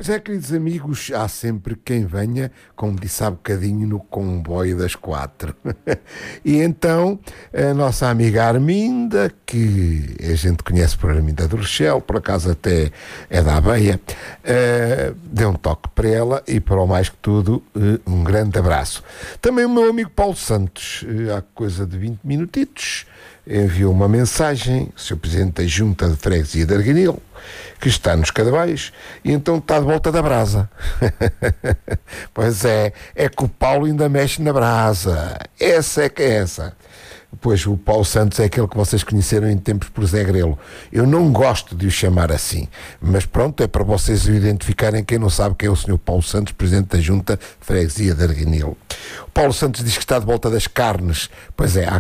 Pois é, queridos amigos, há sempre quem venha, como disse há bocadinho, no comboio das 4. E então, a nossa amiga Arminda, que a gente conhece por Arminda do Rochelle, por acaso até é da Abeia, deu um toque para ela e, para o mais que tudo, um grande abraço. Também o meu amigo Paulo Santos, há coisa de 20 minutitos, enviou uma mensagem, Sr. Presidente da Junta de Freguesia de Arganil, que está nos Cadavais, e então está de volta da brasa. Pois é que o Paulo ainda mexe na brasa. Essa é que é essa. Pois o Paulo Santos é aquele que vocês conheceram em tempos por Zé Grelo. Eu não gosto de o chamar assim, mas pronto, é para vocês o identificarem. Quem não sabe quem é o Sr. Paulo Santos, Presidente da Junta de Freguesia de Arganil. O Paulo Santos diz que está de volta das carnes. Pois é, há